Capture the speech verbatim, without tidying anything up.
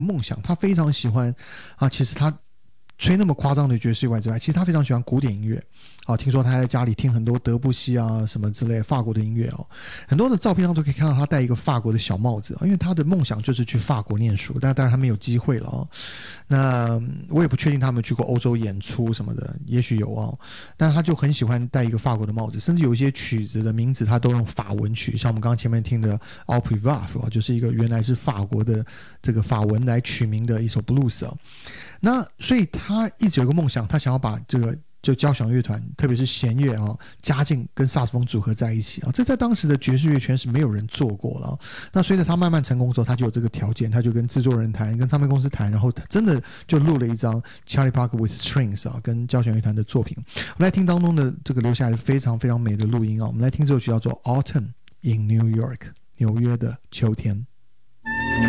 梦想，他非常喜欢啊，其实他吹那么夸张的爵士乐之外，其实他非常喜欢古典音乐。啊，听说他在家里听很多德布西啊什么之类的法国的音乐哦，很多的照片上都可以看到他戴一个法国的小帽子，因为他的梦想就是去法国念书，但当然他没有机会了哦。那我也不确定他们去过欧洲演出什么的，也许有哦，但是他就很喜欢戴一个法国的帽子，甚至有一些曲子的名字他都用法文取，像我们刚刚前面听的 Opry Vaf 就是一个原来是法国的这个法文来取名的一首 blues 哦。那所以他一直有个梦想，他想要把这个就交响乐团，特别是弦乐啊，加进跟萨克斯风组合在一起啊，这在当时的爵士乐圈是没有人做过了。那随着他慢慢成功之后，他就有这个条件，他就跟制作人谈，跟唱片公司谈，然后他真的就录了一张 Charlie Parker with Strings 啊，跟交响乐团的作品。我们来听当中的这个留下来非常非常美的录音啊，我们来听这首曲叫做 Autumn in New York， 纽约的秋天。